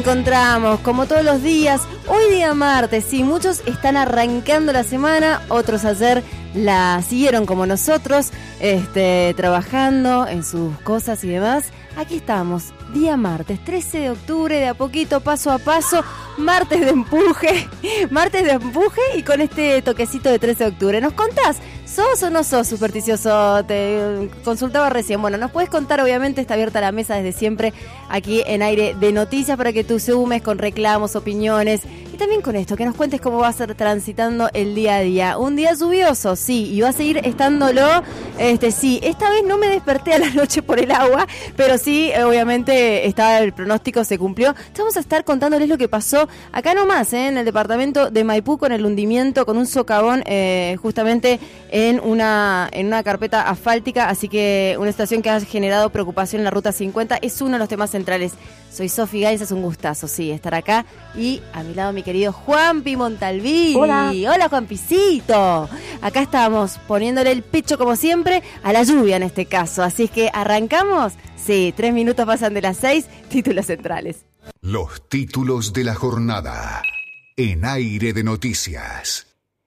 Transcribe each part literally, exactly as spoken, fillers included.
Encontramos, como todos los días, hoy día martes, sí, muchos están arrancando la semana, otros ayer la siguieron como nosotros, este, trabajando en sus cosas y demás. Aquí estamos, día martes, trece de octubre, de a poquito, paso a paso, martes de empuje, martes de empuje y con este toquecito de trece de octubre. ¿Nos contás? ¿Sos o no sos supersticioso? Te consultaba recién. Bueno, nos puedes contar, obviamente está abierta la mesa desde siempre aquí en Aire de Noticias para que tú sumes con reclamos, opiniones y también con esto, que nos cuentes cómo va a ser transitando el día a día. Un día lluvioso, sí, y va a seguir estándolo, este, sí, esta vez no me desperté a la noche por el agua, pero sí, obviamente estaba el pronóstico, se cumplió. Vamos a estar contándoles lo que pasó acá nomás, ¿eh? En el departamento de Maipú con el hundimiento, con un socavón eh, justamente en una, en una carpeta asfáltica, así que una situación que ha generado preocupación en la Ruta cincuenta, es uno de los temas centrales. Soy Sofi Gainza, es un gustazo, sí, estar acá. Y a mi lado mi querido Juanpi Montalvini. Hola. Hola, Juanpicito. Acá estamos poniéndole el pecho, como siempre, a la lluvia en este caso. Así es que arrancamos. Sí, tres minutos pasan de las seis, títulos centrales. Los títulos de la jornada en Aire de Noticias.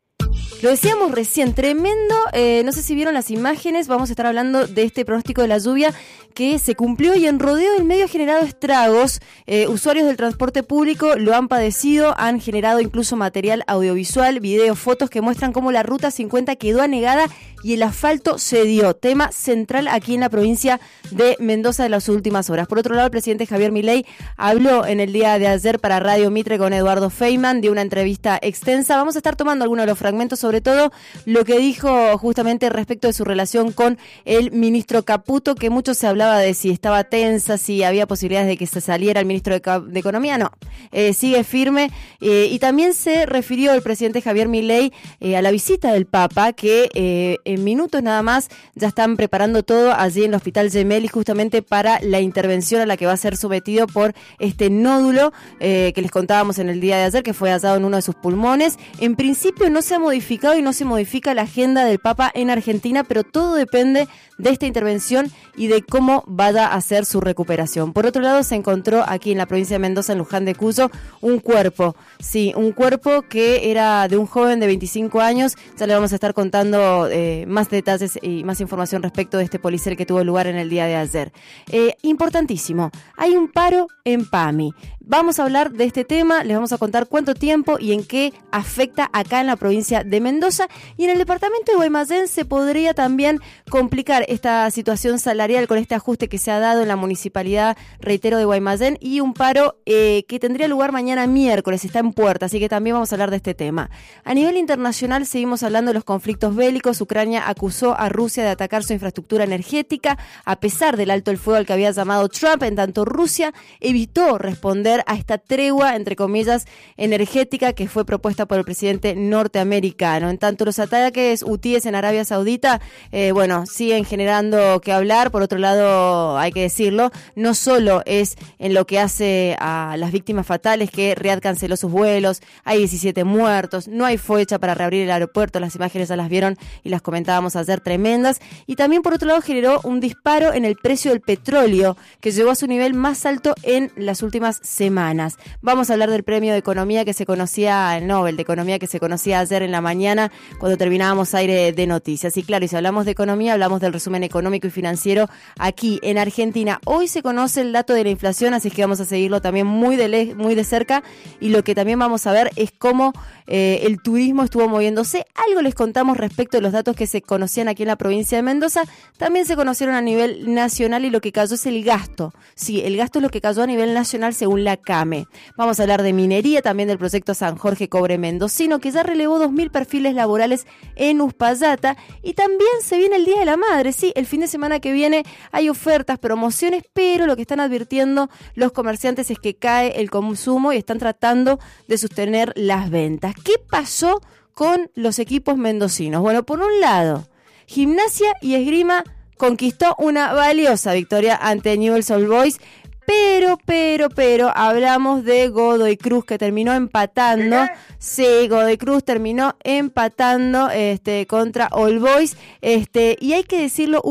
Lo decíamos recién, tremendo, eh, no sé si vieron las imágenes, vamos a estar hablando de este pronóstico de la lluvia que se cumplió y en Rodeo del Medio ha generado estragos. Eh, usuarios del transporte público lo han padecido, han generado incluso material audiovisual, videos, fotos que muestran cómo la Ruta cincuenta quedó anegada y el asfalto cedió, tema central aquí en la provincia de Mendoza de las últimas horas. Por otro lado, el presidente Javier Milei habló en el día de ayer para Radio Mitre con Eduardo Feynman, dio una entrevista extensa. Vamos a estar tomando algunos de los fragmentos, sobre todo lo que dijo justamente respecto de su relación con el ministro Caputo, que mucho se hablaba de si estaba tensa, si había posibilidades de que se saliera el ministro de, de Economía. No, eh, sigue firme, eh, y también se refirió el presidente Javier Milei eh, a la visita del Papa, que eh, en minutos nada más ya están preparando todo allí en el Hospital Gemelli justamente para la intervención a la que va a ser sometido por este nódulo eh, que les contábamos en el día de ayer, que fue hallado en uno de sus pulmones. En principio no se ha modificado y no se modifica la agenda del Papa en Argentina, pero todo depende de esta intervención y de cómo vaya a ser su recuperación. Por otro lado, se encontró aquí en la provincia de Mendoza, en Luján de Cuyo, un cuerpo, sí, un cuerpo que era de un joven de veinticinco años. Ya le vamos a estar contando eh, más detalles y más información respecto de este policial que tuvo lugar en el día de ayer. Eh, importantísimo, hay un paro en PAMI. Vamos a hablar de este tema, les vamos a contar cuánto tiempo y en qué afecta acá en la provincia de Mendoza, y en el departamento de Guaymallén se podría también complicar esta situación salarial con este ajuste que se ha dado en la municipalidad, reitero, de Guaymallén, y un paro eh, que tendría lugar mañana miércoles, está en puerta, así que también vamos a hablar de este tema. A nivel internacional seguimos hablando de los conflictos bélicos. Ucrania acusó a Rusia de atacar su infraestructura energética a pesar del alto el fuego al que había llamado Trump, en tanto Rusia evitó responder a esta tregua, entre comillas, energética que fue propuesta por el presidente norteamericano. En tanto, los ataques hutíes en Arabia Saudita, eh, bueno, siguen generando que hablar. Por otro lado, hay que decirlo, no solo es en lo que hace a las víctimas fatales, que Riad canceló sus vuelos, hay diecisiete muertos, no hay fecha para reabrir el aeropuerto, las imágenes ya las vieron y las comentábamos ayer, tremendas, y también por otro lado generó un disparo en el precio del petróleo, que llegó a su nivel más alto en las últimas semanas. Vamos a hablar del premio de economía que se conocía, el Nobel de Economía que se conocía ayer en la mañana cuando terminábamos Aire de Noticias. Y claro, y si hablamos de economía, hablamos del resumen económico y financiero aquí en Argentina. Hoy se conoce el dato de la inflación, así que vamos a seguirlo también muy de, le- muy de cerca, y lo que también vamos a ver es cómo eh, el turismo estuvo moviéndose. Algo les contamos respecto de los datos que se conocían aquí en la provincia de Mendoza, también se conocieron a nivel nacional, y lo que cayó es el gasto. Sí, el gasto es lo que cayó a nivel nacional según la CAME. Vamos a hablar de minería, también del proyecto San Jorge Cobre Mendocino, que ya relevó dos mil perfiles laborales en Uspallata, y también se viene el Día de la Madre. Sí, el fin de semana que viene hay ofertas, promociones, pero lo que están advirtiendo los comerciantes es que cae el consumo y están tratando de sostener las ventas. ¿Qué pasó con los equipos mendocinos? Bueno, por un lado, Gimnasia y Esgrima conquistó una valiosa victoria ante Newell's Old Boys, Pero, pero, pero, hablamos de Godoy Cruz, que terminó empatando. Sí, Godoy Cruz terminó empatando este, contra All Boys. Este, y hay que decirlo, hubo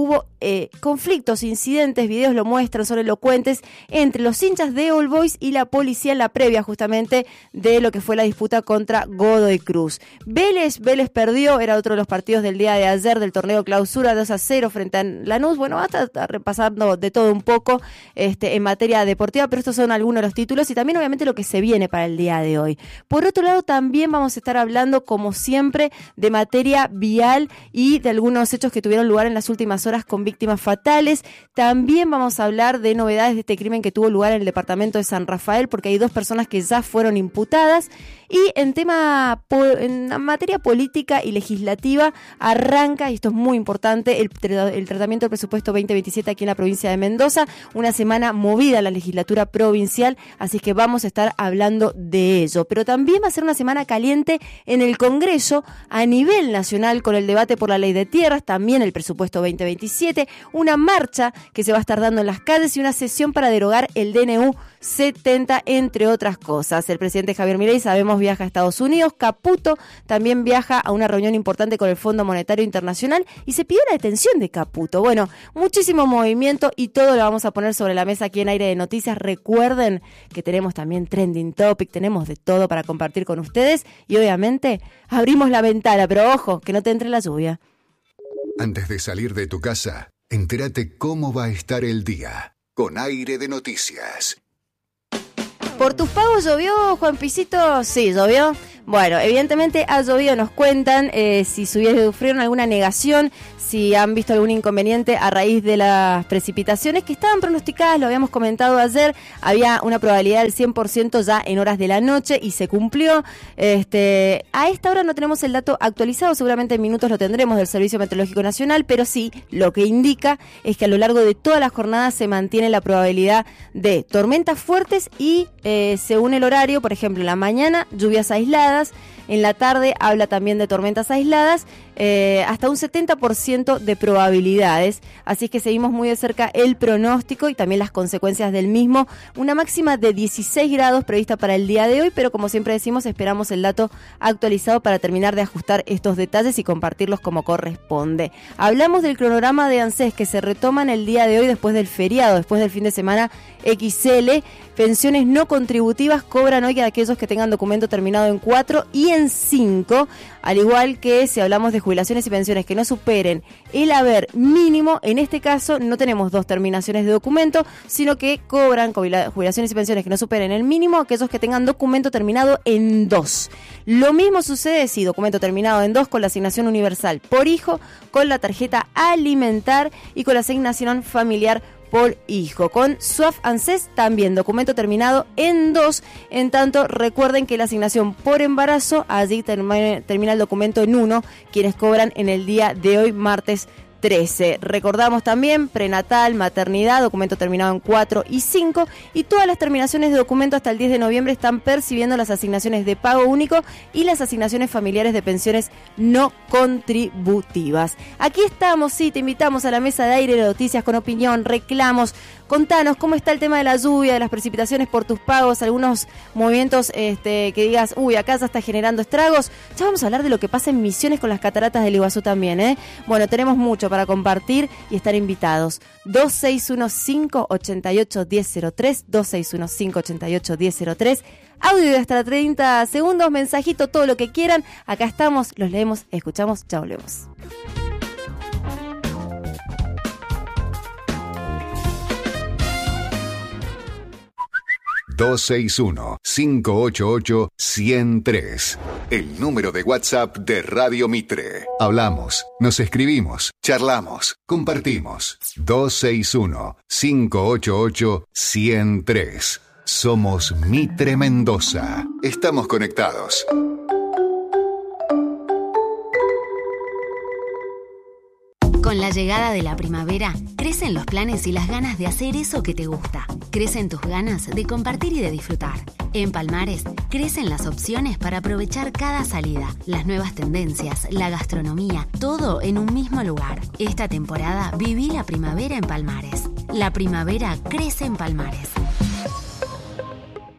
eh, conflictos, incidentes, videos lo muestran, son elocuentes, entre los hinchas de All Boys y la policía en la previa justamente de lo que fue la disputa contra Godoy Cruz. Vélez, Vélez perdió, era otro de los partidos del día de ayer del torneo clausura, dos a cero frente a Lanús. Bueno, va a estar repasando de todo un poco este, en materia deportiva, pero estos son algunos de los títulos y también obviamente lo que se viene para el día de hoy. Por otro lado, también vamos a estar hablando, como siempre, de materia vial y de algunos hechos que tuvieron lugar en las últimas horas con víctimas fatales. También vamos a hablar de novedades de este crimen que tuvo lugar en el departamento de San Rafael, porque hay dos personas que ya fueron imputadas. Y en tema, en materia política y legislativa, arranca, y esto es muy importante, el, el tratamiento del presupuesto veinte veintisiete aquí en la provincia de Mendoza. Una semana movida en la legislatura provincial, así que vamos a estar hablando de ello. Pero también va a ser una semana caliente en el Congreso a nivel nacional con el debate por la ley de tierras, también el presupuesto veinte veintisiete, una marcha que se va a estar dando en las calles y una sesión para derogar el D N U setenta, entre otras cosas. El presidente Javier Milei, sabemos, viaja a Estados Unidos. Caputo también viaja a una reunión importante con el Fondo Monetario Internacional y se pidió la detención de Caputo. Bueno, muchísimo movimiento y todo lo vamos a poner sobre la mesa aquí en Aire de Noticias. Recuerden que tenemos también Trending Topic, tenemos de todo para compartir con ustedes y obviamente abrimos la ventana, pero ojo, que no te entre la lluvia. Antes de salir de tu casa, entérate cómo va a estar el día con Aire de Noticias. ¿Por tus pagos llovió, Juan Pisito? Sí, llovió. Bueno, evidentemente ha llovido, nos cuentan eh, si sufrieron alguna negación, si han visto algún inconveniente a raíz de las precipitaciones que estaban pronosticadas, lo habíamos comentado ayer, había una probabilidad del cien por ciento ya en horas de la noche y se cumplió. Este, a esta hora no tenemos el dato actualizado, seguramente en minutos lo tendremos del Servicio Meteorológico Nacional, pero sí, lo que indica es que a lo largo de toda la jornada se mantiene la probabilidad de tormentas fuertes y eh, según el horario, por ejemplo, en la mañana, lluvias aisladas. En la tarde habla también de tormentas aisladas, eh, hasta un setenta por ciento de probabilidades, así que seguimos muy de cerca el pronóstico y también las consecuencias del mismo. Una máxima de dieciséis grados prevista para el día de hoy, pero como siempre decimos, esperamos el dato actualizado para terminar de ajustar estos detalles y compartirlos como corresponde. Hablamos del cronograma de ANSES que se retoma en el día de hoy después del feriado, después del fin de semana equis ele. Pensiones no contributivas cobran hoy a aquellos que tengan documento terminado en cuatro y en cinco, al igual que si hablamos de jubilaciones y pensiones que no superen el haber mínimo. En este caso no tenemos dos terminaciones de documento, sino que cobran jubilaciones y pensiones que no superen el mínimo aquellos que tengan documento terminado en dos. Lo mismo sucede si documento terminado en dos con la asignación universal por hijo, con la tarjeta alimentar y con la asignación familiar por hijo. Con SUAF ANSES también documento terminado en dos. En tanto, recuerden que la asignación por embarazo, allí termina, termina el documento en uno, quienes cobran en el día de hoy, martes trece. Recordamos también prenatal, maternidad, documento terminado en cuatro y cinco, y todas las terminaciones de documento hasta el diez de noviembre están percibiendo las asignaciones de pago único y las asignaciones familiares de pensiones no contributivas. Aquí estamos, sí, te invitamos a la mesa de Aire de Noticias con opinión, reclamos. Contanos cómo está el tema de la lluvia, de las precipitaciones por tus pagos, algunos movimientos este, que digas, uy, acá ya está generando estragos. Ya vamos a hablar de lo que pasa en Misiones con las cataratas del Iguazú también, ¿eh? Bueno, tenemos mucho para compartir y estar invitados. dos seis uno cinco, ocho ocho uno cero cero tres, dos seis uno cinco, ocho ocho uno cero cero tres, audio de hasta treinta segundos, mensajito, todo lo que quieran. Acá estamos, los leemos, escuchamos, ya volvemos. dos seis uno, cinco ocho ocho, uno cero tres. El número de WhatsApp de Radio Mitre. Hablamos, nos escribimos, charlamos, compartimos. dos seis uno, cinco ocho ocho, uno cero tres. Somos Mitre Mendoza. Estamos conectados. Con la llegada de la primavera, crecen los planes y las ganas de hacer eso que te gusta. Crecen tus ganas de compartir y de disfrutar. En Palmares, crecen las opciones para aprovechar cada salida, las nuevas tendencias, la gastronomía, todo en un mismo lugar. Esta temporada viví la primavera en Palmares. La primavera crece en Palmares.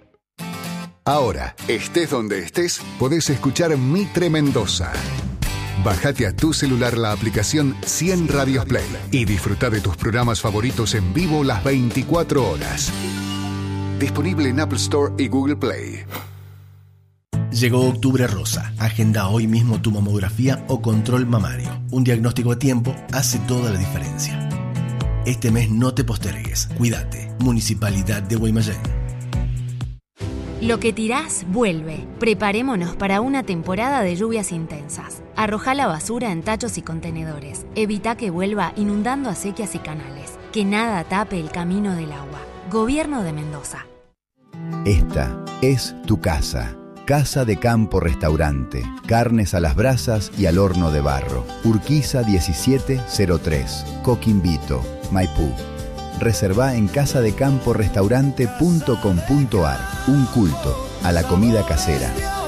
Ahora, estés donde estés, podés escuchar Mitre Mendoza. Bájate a tu celular la aplicación cien Radios Play y disfruta de tus programas favoritos en vivo las veinticuatro horas. Disponible en Apple Store y Google Play. Llegó Octubre Rosa. Agenda hoy mismo tu mamografía o control mamario. Un diagnóstico a tiempo hace toda la diferencia. Este mes no te postergues. Cuídate. Municipalidad de Guaymallén. Lo que tirás, vuelve. Preparémonos para una temporada de lluvias intensas. Arrojá la basura en tachos y contenedores. Evita que vuelva inundando acequias y canales. Que nada tape el camino del agua. Gobierno de Mendoza. Esta es tu casa. Casa de Campo Restaurante. Carnes a las brasas y al horno de barro. Urquiza diecisiete cero tres. Coquimbito, Maipú. Reservá en casa de campo restaurante punto com punto ar. Un culto a la comida casera.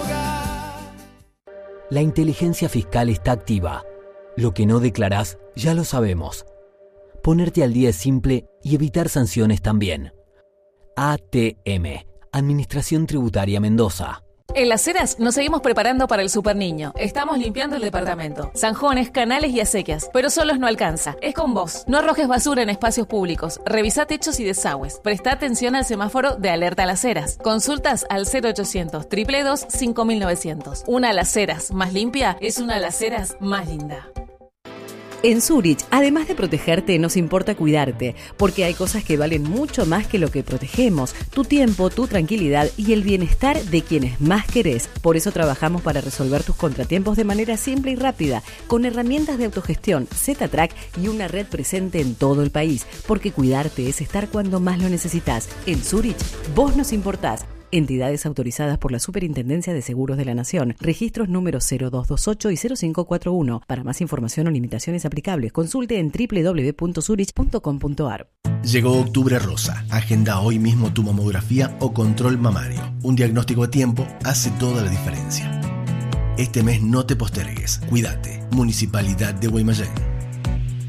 La inteligencia fiscal está activa. Lo que no declarás, ya lo sabemos. Ponerte al día es simple y evitar sanciones también. A T M, Administración Tributaria Mendoza. En Las Heras nos seguimos preparando para el Super Niño. Estamos limpiando el departamento. Zanjones, canales y acequias. Pero solos no alcanza. Es con vos. No arrojes basura en espacios públicos. Revisá techos y desagües. Presta atención al semáforo de alerta a Las Heras. Consultas al cero ochocientos, dos dos dos, cinco mil novecientos. Una Las Heras más limpia es una Las Heras más linda. En Zurich, además de protegerte, nos importa cuidarte, porque hay cosas que valen mucho más que lo que protegemos, tu tiempo, tu tranquilidad y el bienestar de quienes más querés. Por eso trabajamos para resolver tus contratiempos de manera simple y rápida, con herramientas de autogestión, Z-Track y una red presente en todo el país, porque cuidarte es estar cuando más lo necesitas. En Zurich, vos nos importás. Entidades autorizadas por la Superintendencia de Seguros de la Nación. Registros número cero dos dos ocho y cero cinco cuatro uno. Para más información o limitaciones aplicables, consulte en doble u doble u doble u punto zurich punto com punto ar. Llegó Octubre Rosa. Agenda hoy mismo tu mamografía o control mamario. Un diagnóstico a tiempo hace toda la diferencia. Este mes no te postergues. Cuídate. Municipalidad de Guaymallén.